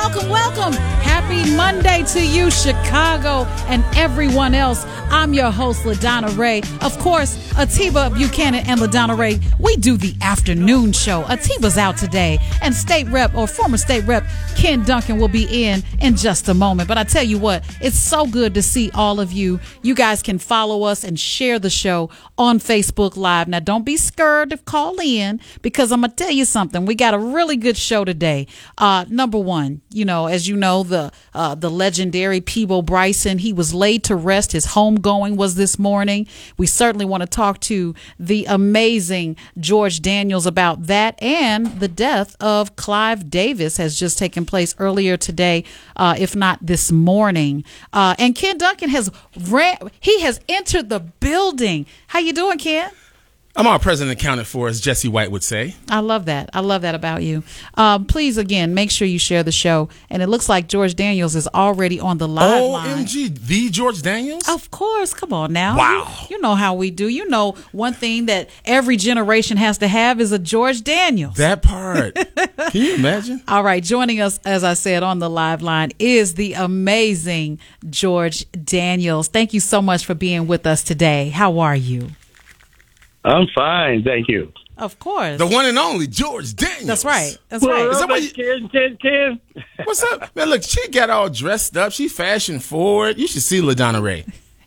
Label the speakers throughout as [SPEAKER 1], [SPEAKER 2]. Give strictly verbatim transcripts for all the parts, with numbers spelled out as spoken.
[SPEAKER 1] welcome, welcome. Happy Monday to you, Chicago, and everyone else. I'm your host, LaDonna Ray. Of course, Atiba Buchanan and LaDonna Ray, we do the afternoon show. Atiba's out today, and State Rep, or former State Rep, Ken Duncan will be in in just a moment. But I tell you what, it's so good to see all of you. You guys can follow us and share the show on Facebook Live. Now, don't be scared to call in, because I'm going to tell you something. We got a really good show today. Uh, number one, you know, as you know, the uh, the legendary Peabo Bryson, he was laid to rest. His homegoing was this morning. We certainly want to talk to the amazing George Daniels about that, and the death of Clive Davis has just taken place earlier today, uh, if not this morning. Uh, and Ken Duncan has ran, he has entered the building. How you doing, Ken?
[SPEAKER 2] I'm all present and accounted for, as Jesse White would say.
[SPEAKER 1] I love that. I love that about you. Um, please, again, make sure you share the show. And it looks like George Daniels is already on the live line.
[SPEAKER 2] O M G, the George Daniels?
[SPEAKER 1] Of course. Come on now.
[SPEAKER 2] Wow.
[SPEAKER 1] You, you know how we do. You know one thing that every generation has to have is a George Daniels.
[SPEAKER 2] That part. Can you imagine?
[SPEAKER 1] All right. Joining us, as I said, on the live line is the amazing George Daniels. Thank you so much for being with us today. How are you?
[SPEAKER 3] I'm fine, thank you.
[SPEAKER 1] Of course.
[SPEAKER 2] The one and only George Daniels.
[SPEAKER 1] That's right. That's
[SPEAKER 3] well,
[SPEAKER 1] right.
[SPEAKER 2] Is that what you-
[SPEAKER 3] Ken, Ken, Ken.
[SPEAKER 2] What's up? Man, look, she got all dressed up. She fashion forward. You should see LaDonna Ray.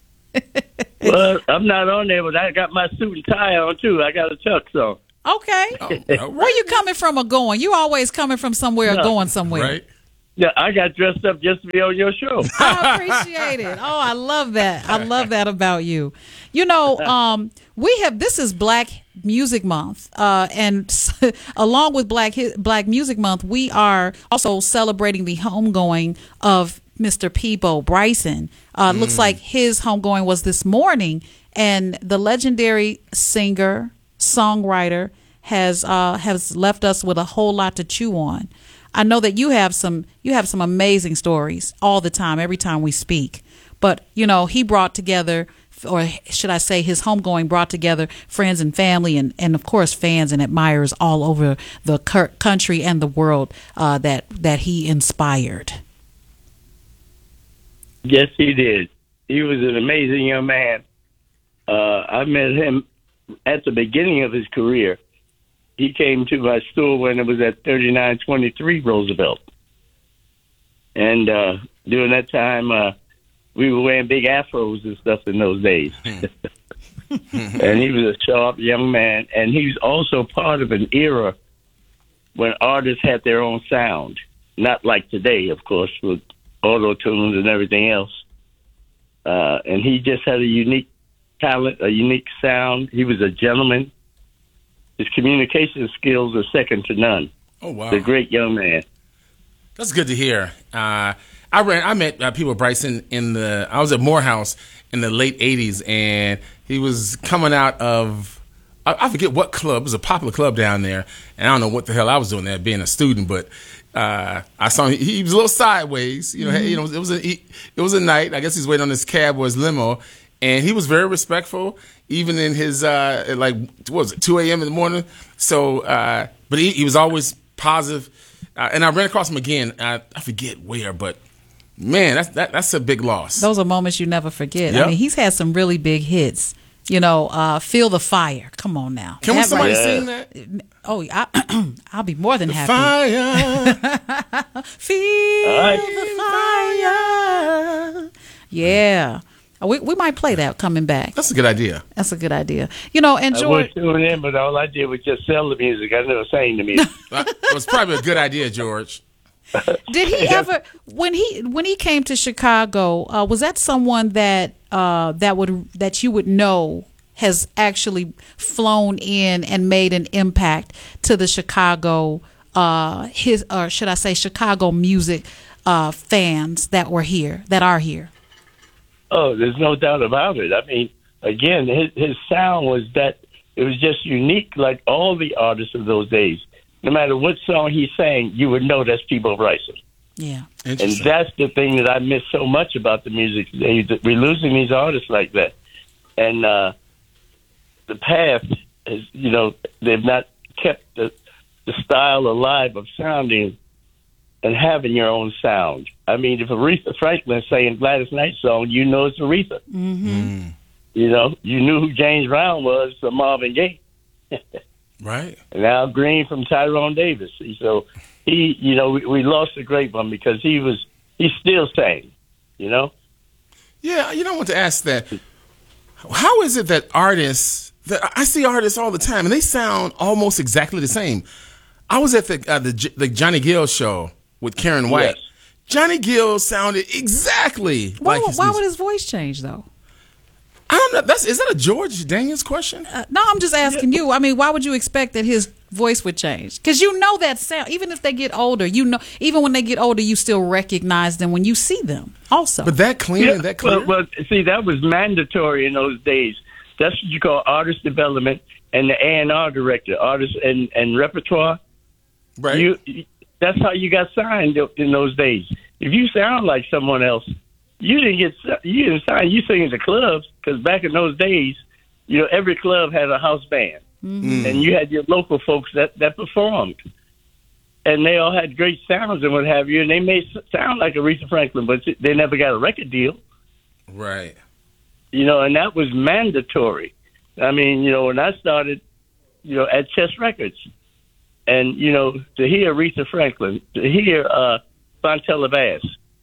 [SPEAKER 3] Well, I'm not on there, but I got my suit and tie on, too. I got a tux on.
[SPEAKER 1] Okay.
[SPEAKER 2] Oh, all right.
[SPEAKER 1] Where you coming from or going? You always coming from somewhere or
[SPEAKER 3] No.
[SPEAKER 1] going somewhere.
[SPEAKER 2] Right?
[SPEAKER 3] Yeah, I got dressed up just to be on your show.
[SPEAKER 1] I appreciate it. Oh, I love that. I love that about you. You know, um, we have, this is Black Music Month, uh, and along with Black Black Music Month, we are also celebrating the homegoing of Mister Peabo Bryson. Uh, mm. Looks like his homegoing was this morning, and the legendary singer, songwriter has uh, has left us with a whole lot to chew on. I know that you have some you have some amazing stories all the time, every time we speak. But, you know, he brought together, or should I say his homegoing brought together friends and family and, and of course, fans and admirers all over the country and the world uh, that, that he inspired.
[SPEAKER 3] Yes, he did. He was an amazing young man. Uh, I met him at the beginning of his career. He came to my store when it was at thirty-nine twenty-three Roosevelt. And uh, during that time, uh, we were wearing big afros and stuff in those days. And he was a sharp young man. And he was also part of an era when artists had their own sound. Not like today, of course, with auto-tunes and everything else. Uh, and he just had a unique talent, a unique sound. He was a gentleman. His communication skills are second to none.
[SPEAKER 2] Oh, wow.
[SPEAKER 3] He's a great young man.
[SPEAKER 2] That's good to hear. Uh, I ran. I met uh, Peabo Bryson in the. I was at Morehouse in the late eighties, and he was coming out of. I, I forget what club. It was a popular club down there, and I don't know what the hell I was doing there, being a student. But uh, I saw him. He was a little sideways. You know, mm-hmm. hey, you know, it was a he, it was a night. I guess he's waiting on his cab or his limo, and he was very respectful, even in his uh, like what was it, two a.m. in the morning. So, uh, but he, he was always positive. Uh, and I ran across him again. I, I forget where, but man, that's that, that's a big loss.
[SPEAKER 1] Those are moments you never forget.
[SPEAKER 2] Yep.
[SPEAKER 1] I mean, he's had some really big hits. You know, uh, Feel the Fire. Come on now.
[SPEAKER 2] Can we
[SPEAKER 1] That
[SPEAKER 2] somebody
[SPEAKER 1] right-
[SPEAKER 2] sing that?
[SPEAKER 1] Oh, I, I'll be more than happy.
[SPEAKER 2] Fire.
[SPEAKER 1] Feel
[SPEAKER 3] All right.
[SPEAKER 1] the fire. Yeah. We we might play that coming back.
[SPEAKER 2] That's a good idea.
[SPEAKER 1] That's a good idea. You know, and
[SPEAKER 3] I
[SPEAKER 1] George,
[SPEAKER 3] was tuning in, but all I did was just sell the music. I never sang the music.
[SPEAKER 2] Uh, it was probably a good idea, George.
[SPEAKER 1] did he ever when he when he came to Chicago? Uh, was that someone that uh, that would that you would know has actually flown in and made an impact to the Chicago uh, his or should I say Chicago music uh, fans that were here that are here?
[SPEAKER 3] Oh, there's no doubt about it. I mean, again, his, his sound was that it was just unique, like all the artists of those days. No matter what song he sang, you would know that's Peabo Bryson.
[SPEAKER 1] Yeah,
[SPEAKER 3] and that's the thing that I miss so much about the music today. That we're losing these artists like that, and uh, the path is, you know, they've not kept the the style alive of sounding and having your own sound. I mean, if Aretha Franklin saying Gladys Knight song, you know it's Aretha.
[SPEAKER 1] Mm-hmm.
[SPEAKER 2] Mm.
[SPEAKER 3] You know, you knew who James Brown was from Marvin Gaye.
[SPEAKER 2] Right.
[SPEAKER 3] And Al Green from Tyrone Davis. So he, you know, we, we lost a great one because he was, he still sang, you know?
[SPEAKER 2] Yeah, you know, I want to ask that. How is it that artists, that I see artists all the time, and they sound almost exactly the same? I was at the uh, the, the Johnny Gill show with Karen White.
[SPEAKER 3] Yes.
[SPEAKER 2] Johnny Gill sounded exactly
[SPEAKER 1] Why,
[SPEAKER 2] like his
[SPEAKER 1] why
[SPEAKER 2] music.
[SPEAKER 1] would his voice change, though?
[SPEAKER 2] I don't know. That's, is that a George Daniels question?
[SPEAKER 1] Uh, no, I'm just asking you. I mean, why would you expect that his voice would change? Because you know that sound. Even if they get older, you know, even when they get older, you still recognize them when you see them also.
[SPEAKER 2] But that clean,
[SPEAKER 3] Yeah,
[SPEAKER 2] that clear?
[SPEAKER 3] well, well, see, that was mandatory in those days. That's what you call artist development and the A and R director, artist and, and repertoire.
[SPEAKER 2] right.
[SPEAKER 3] You, that's how you got signed in those days. If you sound like someone else, you didn't get you didn't sign. You sing in the clubs because back in those days, you know, every club had a house band,
[SPEAKER 2] Mm.
[SPEAKER 3] and you had your local folks that, that performed, and they all had great sounds and what have you. And they may sound like Aretha Franklin, but they never got a record deal.
[SPEAKER 2] Right.
[SPEAKER 3] You know, and that was mandatory. I mean, you know, when I started, you know, at Chess Records, and, you know, to hear Aretha Franklin, to hear uh, Fontella Bass,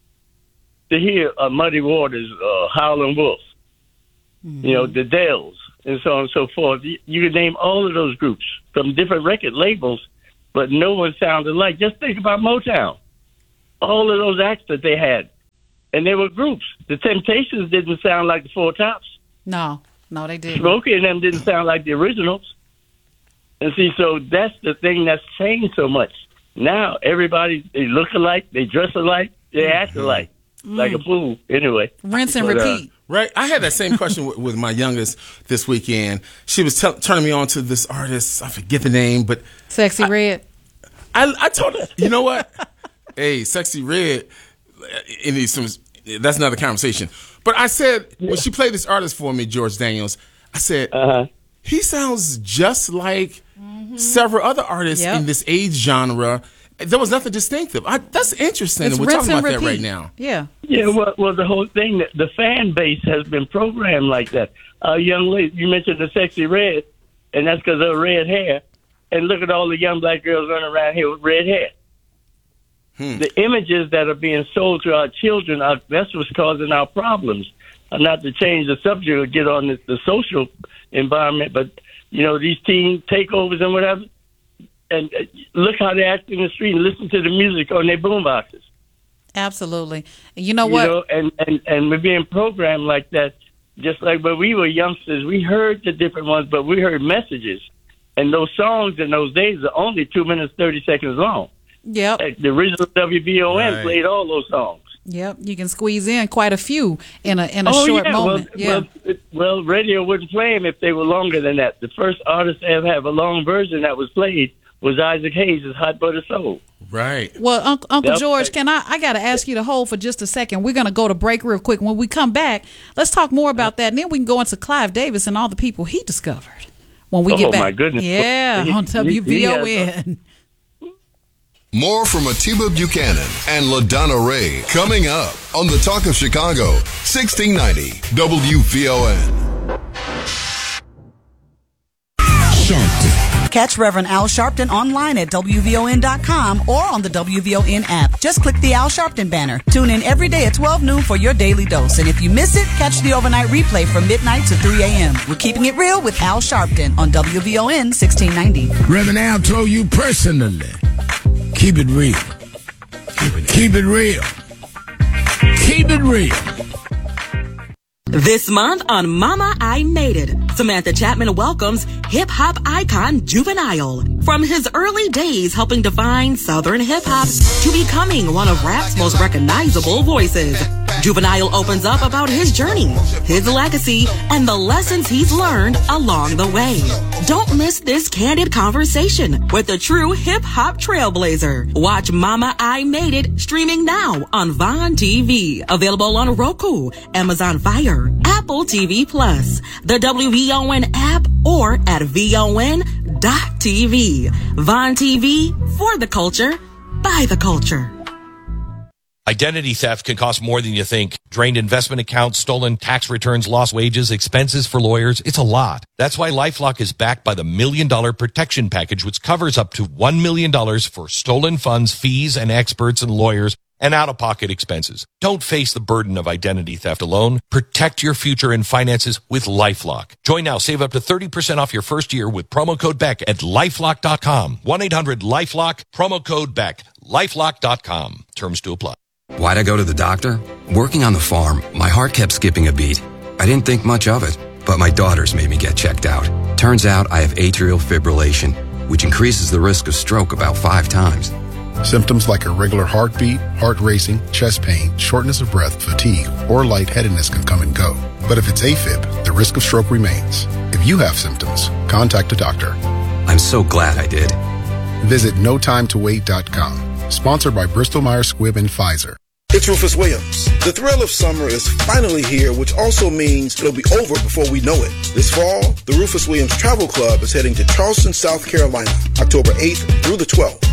[SPEAKER 3] to hear uh, Muddy Waters, uh, Howlin' Wolf, mm-hmm. you know, the Dells, and so on and so forth. You, you could name all of those groups from different record labels, but no one sounded alike. Just think about Motown. All of those acts that they had. And they were groups. The Temptations didn't sound like the Four Tops.
[SPEAKER 1] no, no, they didn't.
[SPEAKER 3] Smokey and them didn't sound like the originals. And see, so that's the thing that's changed so much. Now, everybody, they look alike, they dress alike, they act alike. Mm. Like a fool, anyway.
[SPEAKER 1] Rinse and
[SPEAKER 3] But, uh,
[SPEAKER 1] repeat.
[SPEAKER 2] Right. I had that same question with, with my youngest this weekend. She was t- turning me on to this artist. I forget the name, but
[SPEAKER 1] Sexy
[SPEAKER 2] I,
[SPEAKER 1] Red.
[SPEAKER 2] I, I told her, you know what? Hey, Sexy Red, it needs some, that's another conversation. But I said, when she played this artist for me, George Daniels, I said,
[SPEAKER 3] Uh-huh.
[SPEAKER 2] he sounds just like mm-hmm. several other artists
[SPEAKER 1] Yep.
[SPEAKER 2] in this age genre. There was nothing distinctive. I, that's interesting.
[SPEAKER 1] It's
[SPEAKER 2] We're
[SPEAKER 1] rinse
[SPEAKER 2] talking
[SPEAKER 1] and
[SPEAKER 2] about that
[SPEAKER 1] repeat.
[SPEAKER 2] right now.
[SPEAKER 1] Yeah.
[SPEAKER 3] Yeah, well, well, the whole thing, the fan base has been programmed like that. Uh, young lady, you mentioned the Sexy Red, and that's because of her red hair. And look at all the young black girls running around here with red hair. Hmm. The images that are being sold to our children, are, that's what's causing our problems. Uh, not to change the subject or get on the, the social environment, but, you know, these teen takeovers and whatever. And uh, look how they act in the street and listen to the music on their boomboxes.
[SPEAKER 1] Absolutely. And you know
[SPEAKER 3] You
[SPEAKER 1] what?
[SPEAKER 3] know, and, and, and we're being programmed like that. Just like when we were youngsters, we heard the different ones, but we heard messages. And those songs in those days are only two minutes, thirty seconds long.
[SPEAKER 1] Yep.
[SPEAKER 3] Like the original W V O N
[SPEAKER 2] Right.
[SPEAKER 3] played all those songs.
[SPEAKER 1] Yep. You can squeeze in quite a few in a in a
[SPEAKER 3] oh,
[SPEAKER 1] short
[SPEAKER 3] yeah.
[SPEAKER 1] moment.
[SPEAKER 3] Well,
[SPEAKER 1] yeah.
[SPEAKER 3] well, it- well, radio wouldn't play them if they were longer than that. The first artist to ever have a long version that was played was Isaac Hayes' Hot Butter Soul.
[SPEAKER 2] Right.
[SPEAKER 1] Well, Uncle, Uncle
[SPEAKER 3] Yep.
[SPEAKER 1] George, can I? I got to ask you to hold for just a second. We're going to go to break real quick. When we come back, let's talk more about that, and then we can go into Clive Davis and all the people he discovered. When we
[SPEAKER 3] Oh,
[SPEAKER 1] get back,
[SPEAKER 3] my goodness.
[SPEAKER 1] yeah,
[SPEAKER 3] He-
[SPEAKER 1] on
[SPEAKER 3] he-
[SPEAKER 1] W V O
[SPEAKER 3] he
[SPEAKER 1] N.
[SPEAKER 4] More from Atiba Buchanan and LaDonna Ray coming up on the Talk of Chicago, sixteen ninety W V O N.
[SPEAKER 5] Sharpton. Catch Reverend Al Sharpton online at W V O N dot com or on the W V O N app. Just click the Al Sharpton banner. Tune in every day at twelve noon for your daily dose. And if you miss it, catch the overnight replay from midnight to three a.m. We're keeping it real with Al Sharpton on W V O N sixteen ninety.
[SPEAKER 6] Reverend Al told you personally, keep it real. Keep it real. Keep it real.
[SPEAKER 7] This month on Mama, I Made It, Samantha Chapman welcomes hip-hop icon Juvenile. From his early days helping define Southern hip-hop to becoming one of rap's most recognizable voices, Juvenile opens up about his journey, his legacy, and the lessons he's learned along the way. Don't miss this candid conversation with a true hip-hop trailblazer. Watch Mama, I Made It streaming now on Vaughn T V. Available on Roku, Amazon Fire, Apple T V Plus, the W V O N app, or at V O N dot T V. Vaughn T V, for the culture, by the culture.
[SPEAKER 8] Identity theft can cost more than you think. Drained investment accounts, stolen tax returns, lost wages, expenses for lawyers. It's a lot. That's why LifeLock is backed by the Million Dollar Protection Package, which covers up to one million dollars for stolen funds, fees, and experts and lawyers, and out-of-pocket expenses. Don't face the burden of identity theft alone. Protect your future and finances with LifeLock. Join now. Save up to thirty percent off your first year with promo code Beck at lifelock dot com. one eight hundred lifelock, promo code Beck. lifelock dot com. Terms to apply.
[SPEAKER 9] Why'd I go to the doctor? Working on the farm, my heart kept skipping a beat. I didn't think much of it, but my daughters made me get checked out. Turns out I have atrial fibrillation, which increases the risk of stroke about five times.
[SPEAKER 10] Symptoms like irregular heartbeat, heart racing, chest pain, shortness of breath, fatigue, or lightheadedness can come and go. But if it's AFib, the risk of stroke remains. If you have symptoms, contact a doctor.
[SPEAKER 9] I'm so glad I did.
[SPEAKER 10] Visit no time to wait dot com. Sponsored by Bristol Myers Squibb and Pfizer.
[SPEAKER 11] It's Rufus Williams. The thrill of summer is finally here, which also means it'll be over before we know it. This fall, the Rufus Williams Travel Club is heading to Charleston, South Carolina, October eighth through the twelfth.